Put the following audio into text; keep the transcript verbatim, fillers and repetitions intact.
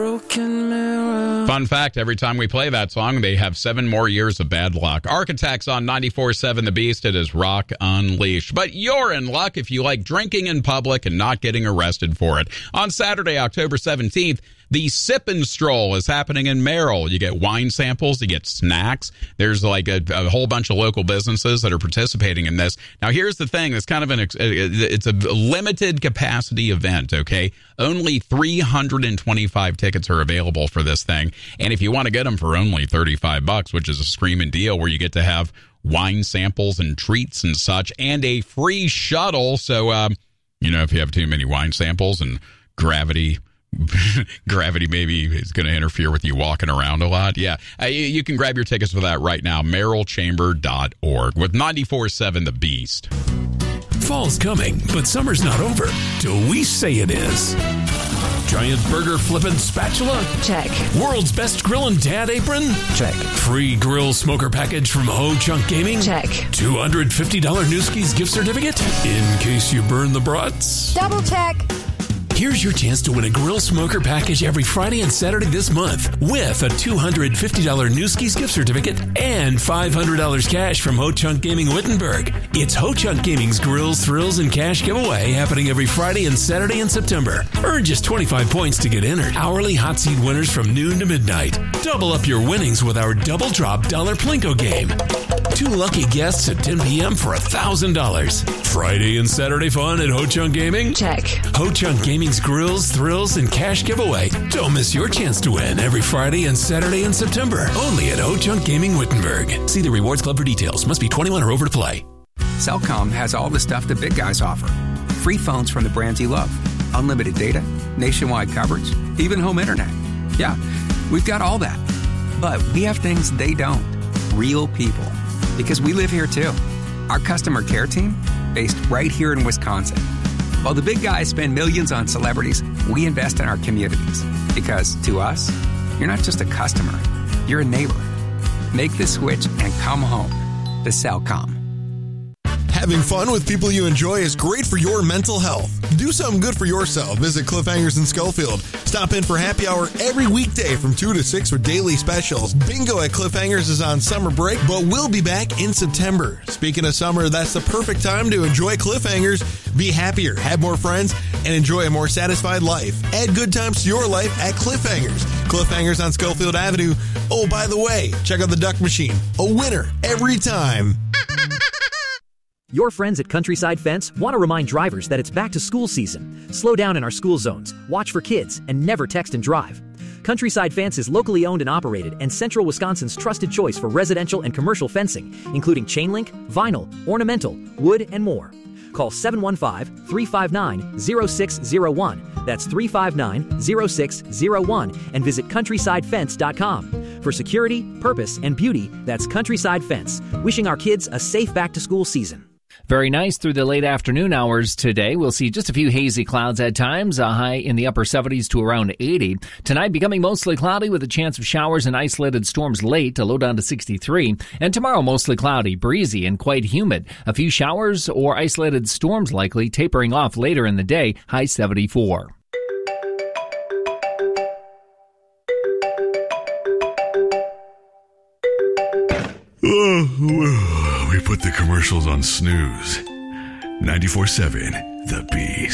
Fun fact, every time we play that song, they have seven more years of bad luck. Architects on ninety-four seven The Beast. It is Rock Unleashed. But you're in luck if you like drinking in public and not getting arrested for it. On Saturday, October seventeenth, the Sip and Stroll is happening in Merrill. You get wine samples, you get snacks. There's like a, a whole bunch of local businesses that are participating in this. Now, here's the thing. It's kind of an, it's a limited capacity event, okay? Only three hundred twenty-five tickets are available for this thing. And if you want to get them for only thirty-five bucks, which is a screaming deal where you get to have wine samples and treats and such, and a free shuttle. So, um, you know, if you have too many wine samples and gravity... Gravity maybe is going to interfere with you walking around a lot. Yeah, uh, you, you can grab your tickets for that right now. Merrill Chamber dot org with ninety-four seven The Beast. Fall's coming, but summer's not over till we say it is. Giant burger flippin' spatula? Check. World's best grillin' dad apron? Check. Free grill smoker package from Ho Chunk Gaming? Check. two hundred fifty dollars Newski's gift certificate? In case you burn the brats? Double check. Here's your chance to win a grill smoker package every Friday and Saturday this month with a two hundred fifty dollars Newski's gift certificate and five hundred dollars cash from Ho Chunk Gaming Wittenberg. It's Ho Chunk Gaming's Grills, Thrills, and Cash giveaway happening every Friday and Saturday in September. Earn just twenty-five points to get entered. Hourly hot seat winners from noon to midnight. Double up your winnings with our Double Drop Dollar Plinko game. Two lucky guests at ten p.m. for one thousand dollars. Friday and Saturday fun at Ho Chunk Gaming? Check. Ho Chunk Gaming's Grills, Thrills, and Cash giveaway. Don't miss your chance to win every Friday and Saturday in September. Only at Ho Chunk Gaming Wittenberg. See the Rewards Club for details. Must be twenty-one or over to play. Cellcom has all the stuff the big guys offer. Free phones from the brands you love. Unlimited data, nationwide coverage, even home internet. Yeah, we've got all that. But we have things they don't. Real people. Because we live here too. Our customer care team, based right here in Wisconsin. While the big guys spend millions on celebrities, we invest in our communities. Because to us, you're not just a customer, you're a neighbor. Make the switch and come home to Cellcom. Having fun with people you enjoy is great for your mental health. Do something good for yourself. Visit Cliffhangers in Schofield. Stop in for happy hour every weekday from two to six with daily specials. Bingo at Cliffhangers is on summer break, but we'll be back in September. Speaking of summer, that's the perfect time to enjoy Cliffhangers. Be happier, have more friends, and enjoy a more satisfied life. Add good times to your life at Cliffhangers. Cliffhangers on Schofield Avenue. Oh, by the way, check out the Duck Machine. A winner every time. Your friends at Countryside Fence want to remind drivers that it's back to school season. Slow down in our school zones, watch for kids, and never text and drive. Countryside Fence is locally owned and operated and Central Wisconsin's trusted choice for residential and commercial fencing, including chain link, vinyl, ornamental, wood, and more. Call seven one five, three five nine, zero six zero one. That's three five nine, zero six zero one and visit countryside fence dot com. For security, purpose, and beauty, that's Countryside Fence. Wishing our kids a safe back-to-school season. Very nice through the late afternoon hours today. We'll see just a few hazy clouds at times, a high in the upper seventies to around eighty. Tonight becoming mostly cloudy with a chance of showers and isolated storms late, a low down to sixty-three. And tomorrow mostly cloudy, breezy, and quite humid. A few showers or isolated storms likely, tapering off later in the day, high seventy-four. Oh, we put the commercials on snooze. ninety-four seven The Beast.